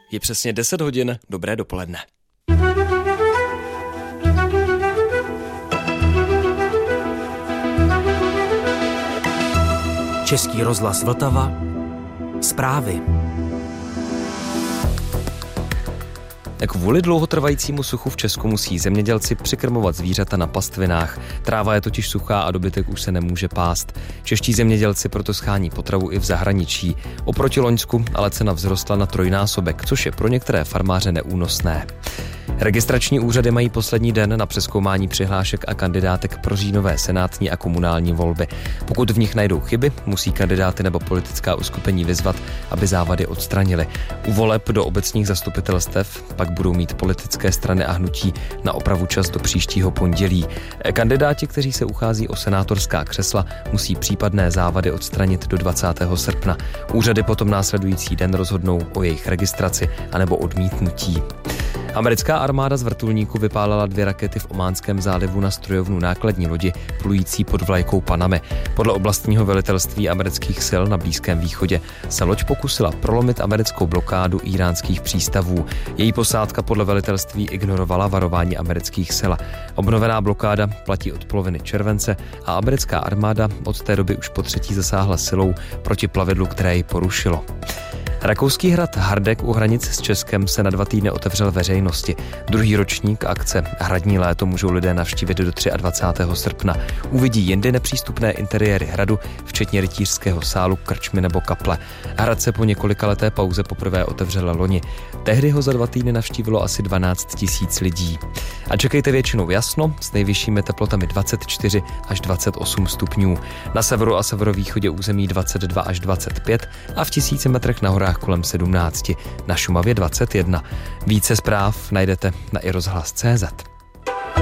Je přesně 10 hodin, dobré dopoledne. Český rozhlas Vltava. Zprávy. Kvůli dlouhotrvajícímu suchu v Česku musí zemědělci přikrmovat zvířata na pastvinách. Tráva je totiž suchá a dobytek už se nemůže pást. Čeští zemědělci proto schání potravu i v zahraničí. Oproti loňsku ale cena vzrostla na trojnásobek, což je pro některé farmáře neúnosné. Registrační úřady mají poslední den na přezkoumání přihlášek a kandidátek pro říjnové senátní a komunální volby. Pokud v nich najdou chyby, musí kandidáty nebo politická uskupení vyzvat, aby závady odstranili. U voleb do obecních zastupitelstev pak budou mít politické strany a hnutí na opravu čas do příštího pondělí. Kandidáti, kteří se uchází o senátorská křesla, musí případné závady odstranit do 20. srpna. Úřady potom následující den rozhodnou o jejich registraci anebo odmítnutí. Americká armáda z vrtulníku vypálila 2 rakety v Ománském zálivu na strojovnu nákladní lodi plující pod vlajkou Panamy. Podle oblastního velitelství amerických sil na Blízkém východě se loď pokusila prolomit americkou blokádu íránských přístavů. Její posádka podle velitelství ignorovala varování amerických sil. Obnovená blokáda platí od poloviny července a americká armáda od té doby už po3. zasáhla silou proti plavidlu, které ji porušilo. Rakouský hrad Hardegg u hranic s Českem se na 2 týdny otevřel veřejnosti. Druhý ročník akce Hradní léto můžou lidé navštívit do 23. srpna. Uvidí jindy nepřístupné interiéry hradu, včetně rytířského sálu, krčmy nebo kaple. Hrad se po několikaleté pauze poprvé otevřel loni. Tehdy ho za 2 týdny navštívilo asi 12 000 lidí. A čekejte většinou jasno s nejvyššími teplotami 24 až 28 stupňů. Na severu a severovýchodě území 22 až 25 a v 1000 metrech na horách kolem 17, na Šumavě 21. Více zpráv najdete na iRozhlas.cz.